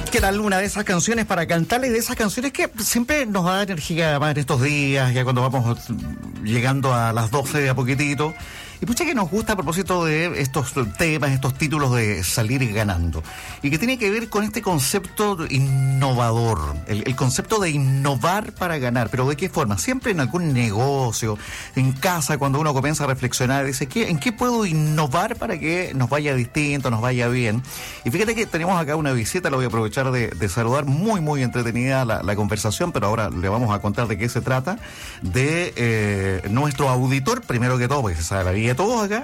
¿Qué tal? Una de esas canciones para cantarles, de esas canciones que siempre nos da energía más en estos días, ya cuando vamos llegando a las 12 de a poquitito. Y pucha que nos gusta a propósito de estos temas, estos títulos de salir ganando. Y que tiene que ver con este concepto innovador, el concepto de innovar para ganar. ¿Pero de qué forma? Siempre en algún negocio, en casa, cuando uno comienza a reflexionar, dice, ¿en qué puedo innovar para que nos vaya distinto, nos vaya bien? Y fíjate que tenemos acá una visita, la voy a aprovechar de saludar, muy entretenida la conversación, pero ahora le vamos a contar de qué se trata, de nuestro auditor, primero que todo, porque se sabe la vida de todos acá,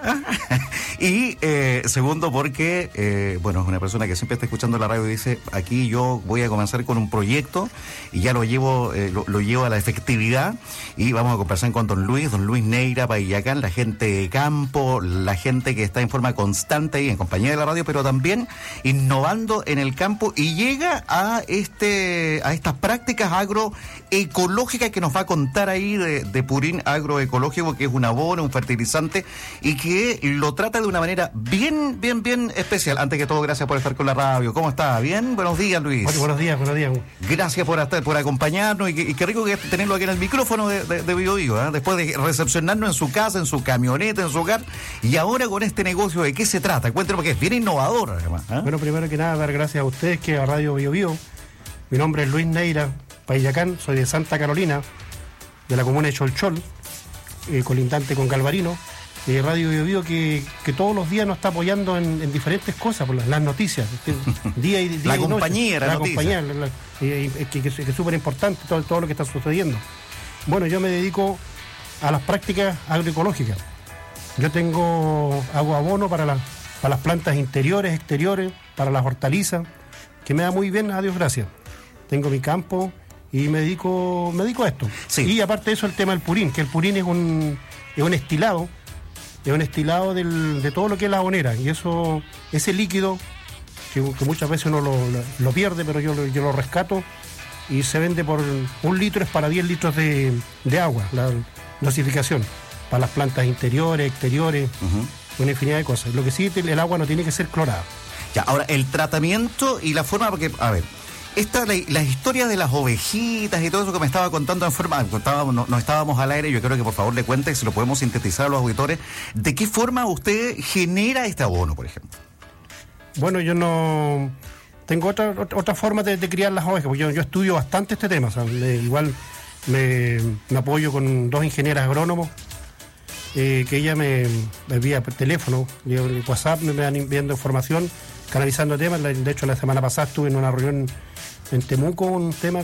y segundo porque, bueno, es una persona que siempre está escuchando la radio y dice, aquí yo voy a comenzar con un proyecto y ya lo llevo a la efectividad, y vamos a conversar con don Luis Neira, Paillacán, la gente de campo, la gente que está en forma constante ahí en compañía de la radio, pero también innovando en el campo, y llega a estas prácticas agroecológicas que nos va a contar ahí de Purín Agroecológico, que es un abono, un fertilizante, y que lo trata de una manera bien especial. Antes que todo, gracias por estar con la radio. ¿Cómo está? ¿Bien? Buenos días, Luis. Buenos días. Gracias por acompañarnos, y qué rico que tenerlo aquí en el micrófono de Bio Bio, ¿eh? Después de recepcionarnos en su casa, en su camioneta, en su hogar, y ahora con este negocio, ¿de qué se trata? Cuéntenos, porque es bien innovador, además, ¿eh? Bueno, primero que nada, dar gracias a ustedes, que a Radio Bio Bio. Mi nombre es Luis Neira, Paillacán, soy de Santa Carolina, de la comuna de Cholchol, colindante con Galvarino. Radio Bio Bio que todos los días nos está apoyando en diferentes cosas, por las noticias, día y la y compañía, noche. La compañía, que es súper importante todo lo que está sucediendo. Bueno, yo me dedico a las prácticas agroecológicas. Yo hago abono para las plantas interiores, exteriores, para las hortalizas, que me da muy bien, a Dios gracias. Tengo mi campo y me dedico a esto. Sí. Y aparte de eso, el tema del purín, que el purín es un estilado. Es un estilado de todo lo que es la abonera, y ese líquido que muchas veces uno lo pierde, pero yo lo rescato, y se vende por 1 litro, es para 10 litros de agua, la dosificación, para las plantas interiores, exteriores, una infinidad de cosas. Lo que sí, el agua no tiene que ser clorada. Ya, ahora, el tratamiento y la forma, porque, a ver, las historias de las ovejitas y todo eso que me estaba contando en forma, no estábamos al aire, yo creo que por favor le cuente, si lo podemos sintetizar a los auditores, ¿de qué forma usted genera este abono, por ejemplo? Bueno, yo no tengo otra forma de criar las ovejas, porque yo estudio bastante este tema, o sea, igual me apoyo con 2 ingenieras agrónomos, que ella me envía por teléfono, el WhatsApp, me van enviando información, canalizando temas. De hecho, la semana pasada estuve en una reunión en Temuco, un tema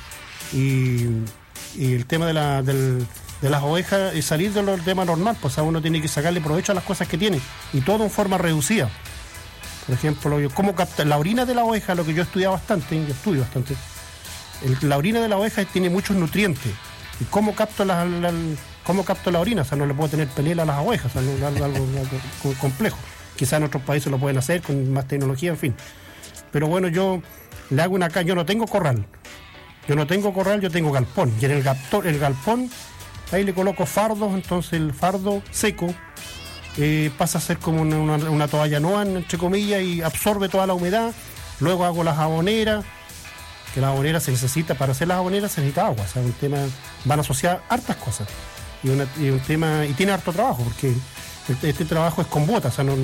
y el tema de las ovejas es salir del tema normal, pues uno tiene que sacarle provecho a las cosas que tiene, y todo en forma reducida. Por ejemplo, cómo captar la orina de la oveja, lo que yo estudio bastante. La orina de la oveja tiene muchos nutrientes, y cómo capto la orina, o sea, no le puedo tener pelela a las ovejas, o sea, algo complejo. Quizás en otros países lo pueden hacer con más tecnología, en fin. Pero bueno, yo le hago yo no tengo corral, yo tengo galpón. Y en el galpón, ahí le coloco fardos, entonces el fardo seco pasa a ser como una toalla noan, entre comillas, y absorbe toda la humedad. Luego hago las aboneras, que las aboneras para hacer las aboneras se necesita agua, o sea, un tema, van a asociar hartas cosas. Y tiene harto trabajo, porque este trabajo es con botas, o sea,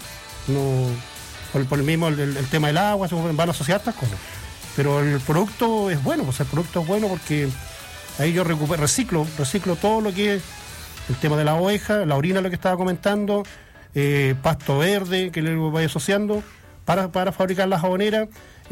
por el mismo el tema del agua, van a asociar estas cosas. Pero el producto es bueno, porque ahí yo reciclo todo lo que es el tema de la oveja, la orina, lo que estaba comentando, pasto verde que le voy asociando para fabricar las jaboneras,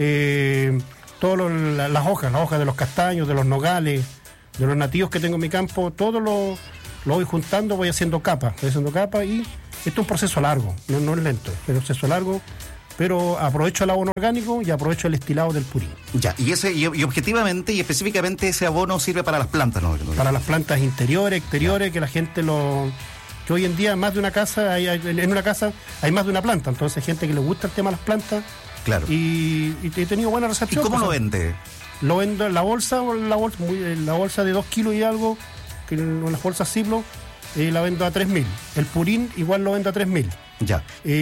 las hojas de los castaños, de los nogales, de los nativos que tengo en mi campo, todo lo voy juntando, voy haciendo capas, y esto es un proceso largo, no es lento, es un proceso largo, pero aprovecho el abono orgánico y aprovecho el estilado del purín. Ya, y objetivamente y específicamente ese abono sirve para las plantas, ¿no? Para las plantas interiores, exteriores, que la gente que hoy en día más de una casa, en una casa hay más de una planta, entonces hay gente que le gusta el tema de las plantas. Claro. Y he tenido buena recepción. ¿Y cómo lo vende? Lo vendo en la bolsa de 2 kilos y algo, que en las bolsas Ziploc, la vendo a 3.000. El purín igual lo vendo a 3.000. Ya.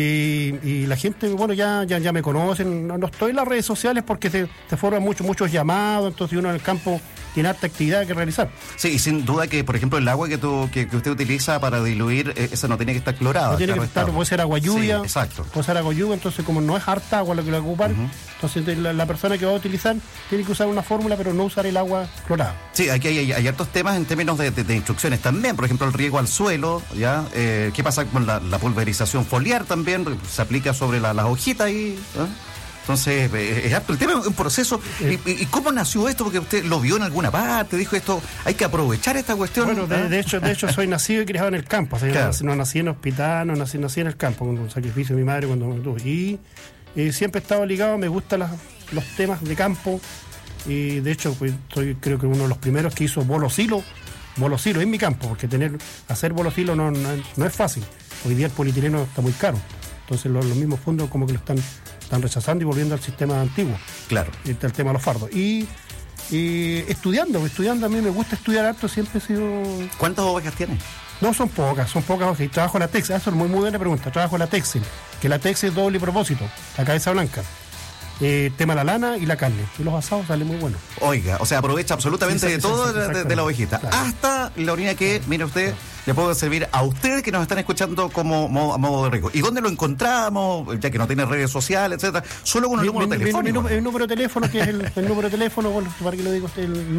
Y la gente, bueno, ya me conocen. No estoy en las redes sociales porque te forman muchos llamados, entonces uno en el campo tiene harta actividad que realizar. Sí, y sin duda que, por ejemplo, el agua que usted utiliza para diluir, esa no tiene que estar clorada. No tiene que estar, puede ser agua lluvia. Sí, exacto. Puede ser agua lluvia, entonces como no es harta agua lo que va a ocupar, entonces la persona que va a utilizar tiene que usar una fórmula, pero no usar el agua clorada. Sí, aquí hay hartos temas en términos de instrucciones también. Por ejemplo, el riego al suelo, ¿ya? ¿Qué pasa con la pulverización foliar también? Se aplica sobre las hojitas ahí, ¿eh? Entonces, es harto el tema, es un proceso. ¿Y cómo nació esto? Porque usted lo vio en alguna parte, dijo esto, hay que aprovechar esta cuestión. Bueno, de hecho soy nacido y criado en el campo. O sea, claro. No nací en hospital, nací en el campo, con un sacrificio de mi madre cuando me tuvo. Y siempre he estado ligado, me gustan los temas de campo. Y de hecho, pues, creo que uno de los primeros que hizo bolosilo en mi campo, porque hacer bolosilo no es fácil. Hoy día el polietileno está muy caro. Entonces los mismos fondos como que lo están rechazando y volviendo al sistema antiguo. Claro. El tema de los fardos. Y estudiando, a mí me gusta estudiar harto, siempre he sido... ¿Cuántas ovejas tiene? No, son pocas ovejas. Y trabajo en la Texel, eso es muy buena pregunta. Trabajo en la Texel, que la Texel es doble propósito, la cabeza blanca. Tema la lana y la carne. Y los asados salen muy buenos. Oiga, o sea, aprovecha absolutamente de todo de la ovejita. Claro. Hasta la orina que, mire usted, le puedo servir a ustedes que nos están escuchando como a modo de rico. ¿Y dónde lo encontramos? Ya que no tiene redes sociales, etcétera. Solo con el número telefónico. El número de teléfono, que es el número de teléfono, bueno, para que lo diga usted, el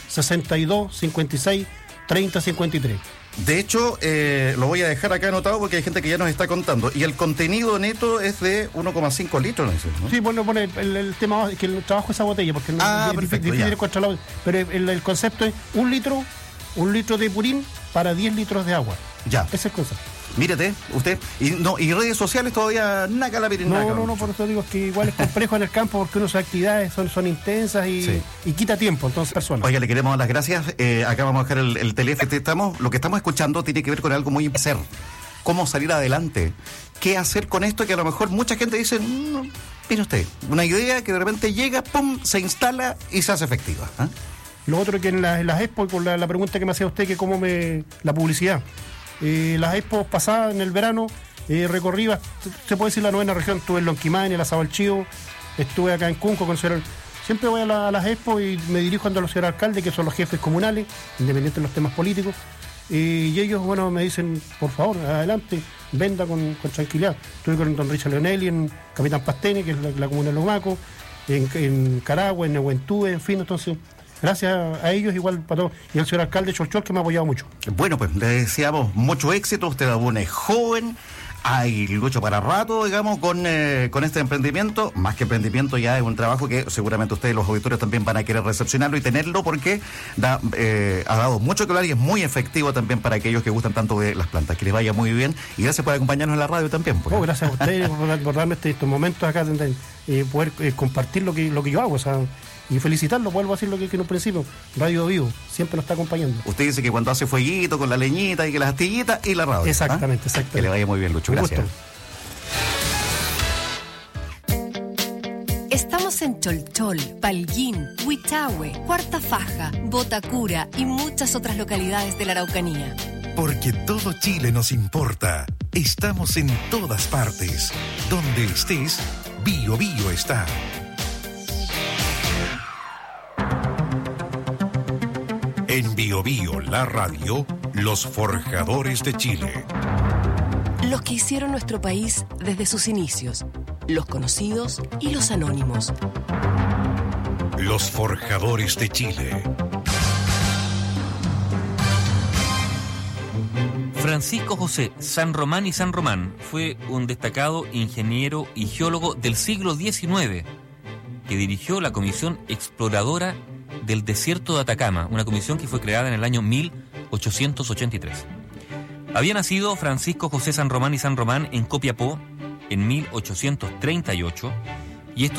962 56 30 53. De hecho, lo voy a dejar acá anotado porque hay gente que ya nos está contando. Y el contenido neto es de 1,5 litros, ¿no? Sí, bueno, el tema es que el trabajo es esa botella, porque es difícil encontrar pero el concepto es un litro de purín para 10 litros de agua. Ya. Ese es el concepto. Mírate, usted. Y redes sociales todavía naca la pirinaca. No, por eso digo que igual es complejo en el campo porque sus actividades son intensas y quita tiempo, entonces personas. Oiga, le queremos dar las gracias. Acá vamos a dejar el teléfono. Lo que estamos escuchando tiene que ver con algo muy importante. Cómo salir adelante. ¿Qué hacer con esto? Que a lo mejor mucha gente dice, mire usted, una idea que de repente llega, pum, se instala y se hace efectiva. Lo otro que en las expo, por la pregunta que me hacía usted, que cómo la publicidad. Las expos pasadas en el verano recorrí, se puede decir, la 9ª región. Estuve en Lonquimay, en el Asado al Chío, estuve acá en Cunco con el señor. Siempre voy a las expos y me dirijo a los señores alcaldes, que son los jefes comunales, independientes de los temas políticos, y ellos, bueno, me dicen, por favor, adelante, venda con tranquilidad. Estuve con don Richard Leonelli en Capitán Pastene, que es la comuna de Lomaco, en Caragua, en Nehuentúe, en fin, entonces... Gracias a ellos, igual para todos. Y al señor alcalde Cholchol, que me ha apoyado mucho. Bueno, pues le deseamos mucho éxito. Usted aún es joven, hay lucho para rato, digamos, con este emprendimiento. Más que emprendimiento, ya es un trabajo que seguramente ustedes, los auditores, también van a querer recepcionarlo y tenerlo, porque ha dado mucho que hablar y es muy efectivo también para aquellos que gustan tanto de las plantas. Que les vaya muy bien y gracias por acompañarnos en la radio también. Pues. Gracias a ustedes por darme estos momentos acá, poder compartir lo que yo hago, o sea, y felicitarlo, vuelvo a decir lo que en un principio, Radio Vivo siempre nos está acompañando. Usted dice que cuando hace fueguito con la leñita y que las astillitas y la radio. Exactamente. Que le vaya muy bien, Lucho. Gracias. Estamos en Cholchol, Palguín, Huichahue, Cuarta Faja, Botacura y muchas otras localidades de la Araucanía. Porque todo Chile nos importa. Estamos en todas partes. Donde estés, Bio Bio está. En Bio Bio, la radio, los forjadores de Chile. Los que hicieron nuestro país desde sus inicios, los conocidos y los anónimos. Los forjadores de Chile. Francisco José San Román y San Román fue un destacado ingeniero y geólogo del siglo XIX que dirigió la Comisión Exploradora del Desierto de Atacama, una comisión que fue creada en el año 1883. Había nacido Francisco José San Román y San Román en Copiapó en 1838 y